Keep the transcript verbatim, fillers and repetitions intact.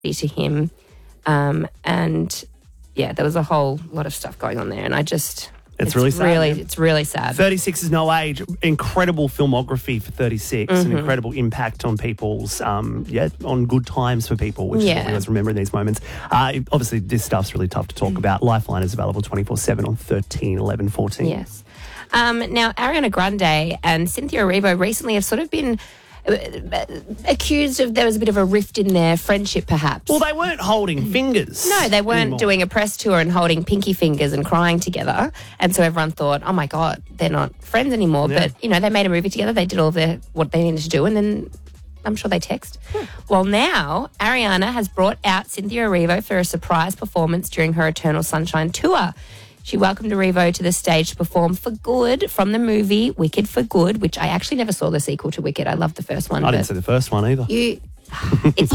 to him. Um, and yeah, there was a whole lot of stuff going on there. And I just, It's, it's really sad. Really, man. it's really sad. thirty-six is no age. Incredible filmography for thirty-six. Mm-hmm. An incredible impact on people's, um, yeah, on good times for people, which Yeah. is what we always remember in these moments. Uh, obviously, this stuff's really tough to talk Mm. about. Lifeline is available twenty-four seven on thirteen, eleven, fourteen. Yes. Um, now, Ariana Grande and Cynthia Erivo recently have sort of been uh, accused of there was a bit of a rift in their friendship, perhaps. Well, they weren't holding fingers. No, they weren't anymore. doing a press tour and holding pinky fingers and crying together. And so everyone thought, oh, my God, they're not friends anymore. Yeah. But, you know, they made a movie together. They did all their what they needed to do. And then I'm sure they text. Hmm. Well, now Ariana has brought out Cynthia Erivo for a surprise performance during her Eternal Sunshine tour. She welcomed Erivo to the stage to perform For Good from the movie Wicked for Good, which I actually never saw the sequel to Wicked. I loved the first one. I didn't see the first one either. You, it's